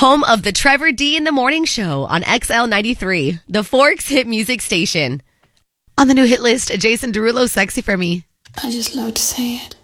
home of the Trevor D in the Morning Show on XL93, the Forks hit music station. On the new hit list, Jason Derulo, Sexy for Me. I just love to say it.